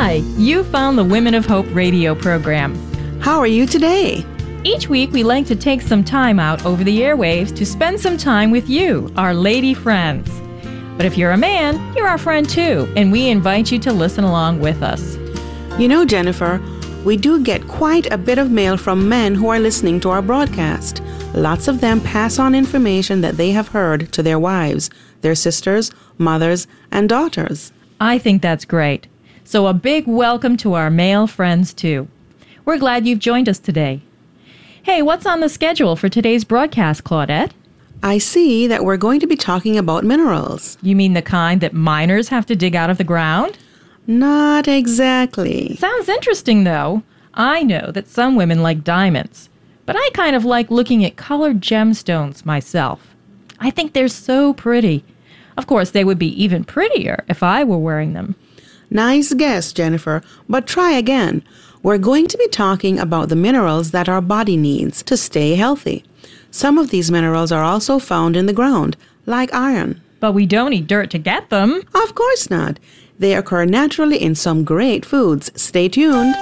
Hi, you found the Women of Hope radio program. How are you today? Each week we like to take some time out over the airwaves to spend some time with you, our lady friends. But if you're a man, you're our friend too, and we invite you to listen along with us. You know, Jennifer, we do get quite a bit of mail from men who are listening to our broadcast. Lots of them pass on information that they have heard to their wives, their sisters, mothers, and daughters. I think that's great. So a big welcome to our male friends too. We're glad you've joined us today. Hey, what's on the schedule for today's broadcast, Claudette? I see that we're going to be talking about minerals. You mean the kind that miners have to dig out of the ground? Not exactly. Sounds interesting, though. I know that some women like diamonds, but I kind of like looking at colored gemstones myself. I think they're so pretty. Of course, they would be even prettier if I were wearing them. Nice guess, Jennifer, but try again. We're going to be talking about the minerals that our body needs to stay healthy. Some of these minerals are also found in the ground, like iron. But we don't eat dirt to get them. Of course not. They occur naturally in some great foods. Stay tuned.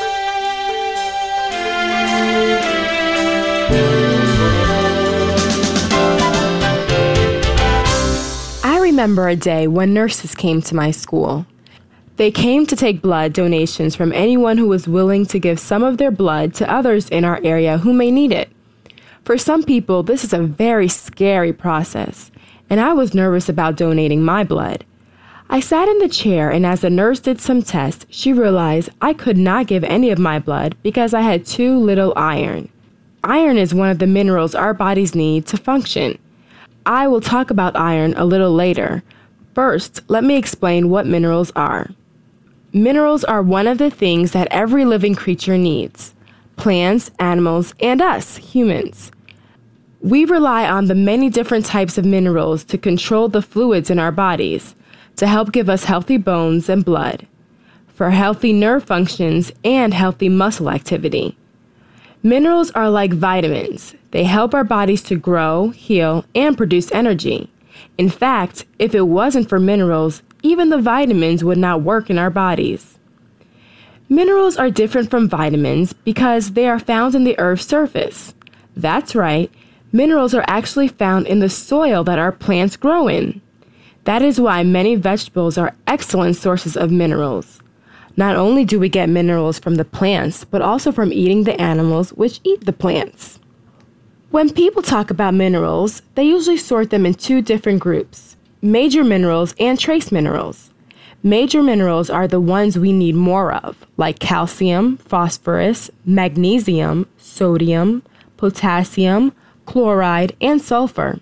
I remember a day when nurses came to my school. They came to take blood donations from anyone who was willing to give some of their blood to others in our area who may need it. For some people, this is a very scary process, and I was nervous about donating my blood. I sat in the chair, and as the nurse did some tests, she realized I could not give any of my blood because I had too little iron. Iron is one of the minerals our bodies need to function. I will talk about iron a little later. First, let me explain what minerals are. Minerals are one of the things that every living creature needs. Plants, animals, and us, humans. We rely on the many different types of minerals to control the fluids in our bodies, to help give us healthy bones and blood, for healthy nerve functions and healthy muscle activity. Minerals are like vitamins. They help our bodies to grow, heal, and produce energy. In fact, if it wasn't for minerals, even the vitamins would not work in our bodies. Minerals are different from vitamins because they are found in the Earth's surface. That's right, minerals are actually found in the soil that our plants grow in. That is why many vegetables are excellent sources of minerals. Not only do we get minerals from the plants, but also from eating the animals which eat the plants. When people talk about minerals, they usually sort them in two different groups: major minerals and trace minerals. Major minerals are the ones we need more of, like calcium, phosphorus, magnesium, sodium, potassium, chloride, and sulfur.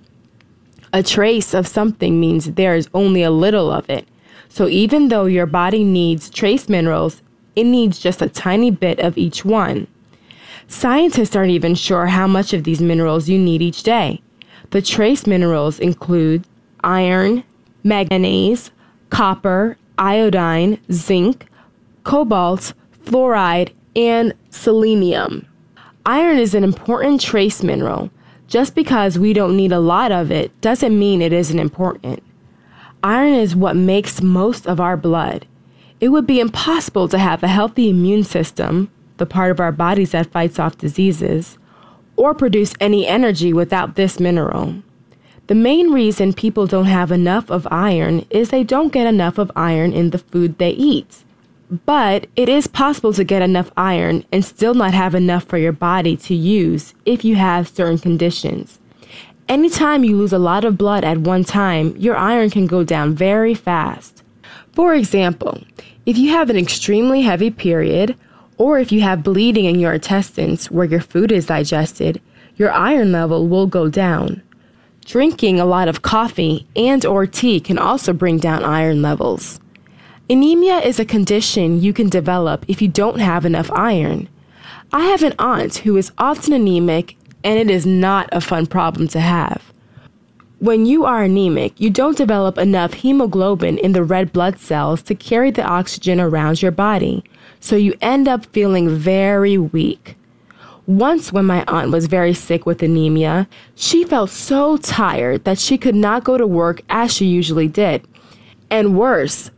A trace of something means there is only a little of it. So even though your body needs trace minerals, it needs just a tiny bit of each one. Scientists aren't even sure how much of these minerals you need each day. The trace minerals include iron, manganese, copper, iodine, zinc, cobalt, fluoride, and selenium. Iron is an important trace mineral. Just because we don't need a lot of it doesn't mean it isn't important. Iron is what makes most of our blood. It would be impossible to have a healthy immune system, the part of our bodies that fights off diseases, or produce any energy without this mineral. The main reason people don't have enough of iron is they don't get enough of iron in the food they eat. But it is possible to get enough iron and still not have enough for your body to use if you have certain conditions. Anytime you lose a lot of blood at one time, your iron can go down very fast. For example, if you have an extremely heavy period, or if you have bleeding in your intestines where your food is digested, your iron level will go down. Drinking a lot of coffee and or tea can also bring down iron levels. Anemia is a condition you can develop if you don't have enough iron. I have an aunt who is often anemic, and it is not a fun problem to have. When you are anemic, you don't develop enough hemoglobin in the red blood cells to carry the oxygen around your body, so you end up feeling very weak. Once when my aunt was very sick with anemia, she felt so tired that she could not go to work as she usually did. And worse,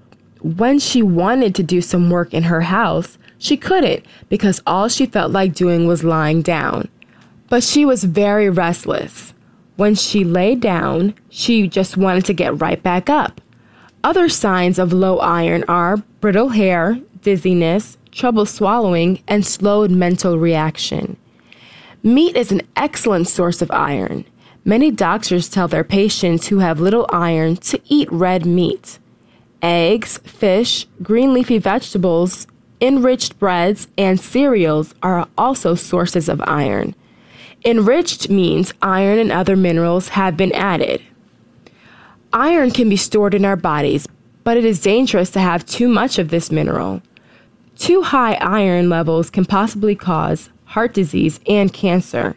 when she wanted to do some work in her house, she couldn't because all she felt like doing was lying down. But she was very restless. When she lay down, she just wanted to get right back up. Other signs of low iron are brittle hair, dizziness, trouble swallowing, and slowed mental reaction. Meat is an excellent source of iron. Many doctors tell their patients who have little iron to eat red meat. Eggs, fish, green leafy vegetables, enriched breads, and cereals are also sources of iron. Enriched means iron and other minerals have been added. Iron can be stored in our bodies, but it is dangerous to have too much of this mineral. Too high iron levels can possibly cause heart disease and cancer.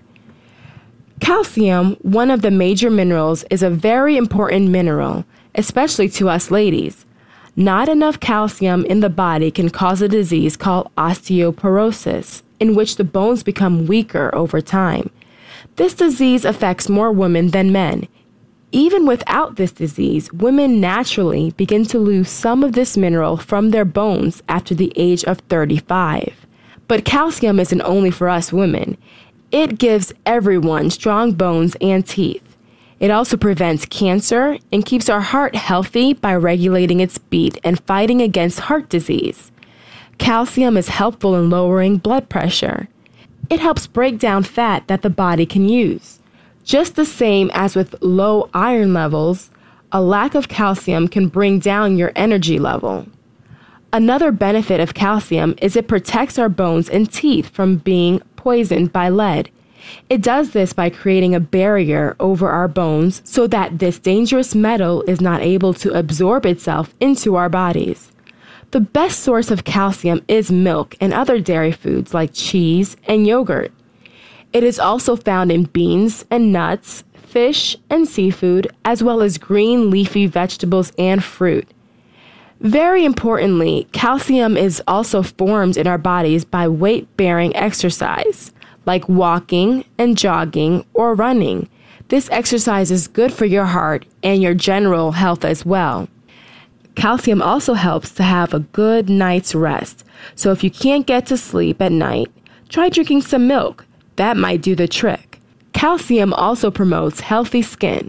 Calcium, one of the major minerals, is a very important mineral, especially to us ladies. Not enough calcium in the body can cause a disease called osteoporosis, in which the bones become weaker over time. This disease affects more women than men. Even without this disease, women naturally begin to lose some of this mineral from their bones after the age of 35. But calcium isn't only for us women. It gives everyone strong bones and teeth. It also prevents cancer and keeps our heart healthy by regulating its beat and fighting against heart disease. Calcium is helpful in lowering blood pressure. It helps break down fat that the body can use. Just the same as with low iron levels, a lack of calcium can bring down your energy level. Another benefit of calcium is it protects our bones and teeth from being poisoned by lead. It does this by creating a barrier over our bones so that this dangerous metal is not able to absorb itself into our bodies. The best source of calcium is milk and other dairy foods like cheese and yogurt. It is also found in beans and nuts, fish and seafood, as well as green leafy vegetables and fruit. Very importantly, calcium is also formed in our bodies by weight-bearing exercise, like walking and jogging or running. This exercise is good for your heart and your general health as well. Calcium also helps to have a good night's rest. So if you can't get to sleep at night, try drinking some milk. That might do the trick. Calcium also promotes healthy skin.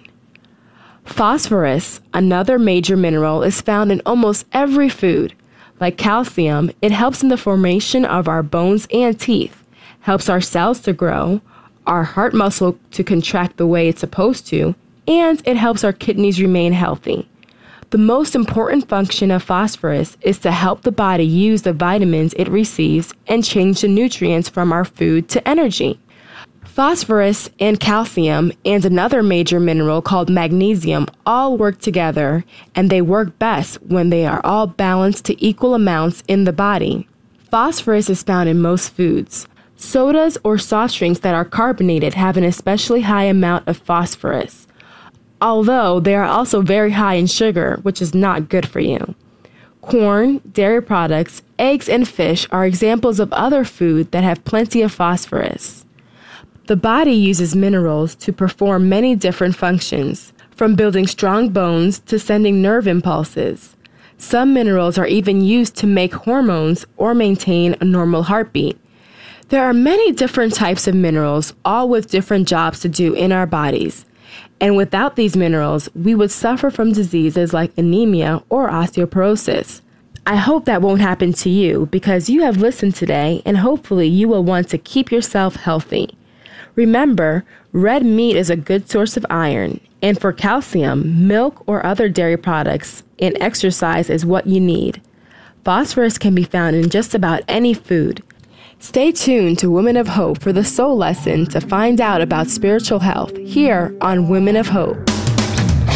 Phosphorus, another major mineral, is found in almost every food. Like calcium, it helps in the formation of our bones and teeth, helps our cells to grow, our heart muscle to contract the way it's supposed to, and it helps our kidneys remain healthy. The most important function of phosphorus is to help the body use the vitamins it receives and change the nutrients from our food to energy. Phosphorus and calcium and another major mineral called magnesium all work together, and they work best when they are all balanced to equal amounts in the body. Phosphorus is found in most foods. Sodas or soft drinks that are carbonated have an especially high amount of phosphorus, although they are also very high in sugar, which is not good for you. Corn, dairy products, eggs, and fish are examples of other food that have plenty of phosphorus. The body uses minerals to perform many different functions, from building strong bones to sending nerve impulses. Some minerals are even used to make hormones or maintain a normal heartbeat. There are many different types of minerals, all with different jobs to do in our bodies. And without these minerals, we would suffer from diseases like anemia or osteoporosis. I hope that won't happen to you because you have listened today, and hopefully you will want to keep yourself healthy. Remember, red meat is a good source of iron, and for calcium, milk or other dairy products and exercise is what you need. Phosphorus can be found in just about any food. Stay tuned to Women of Hope for the Soul Lesson to find out about spiritual health here on Women of Hope.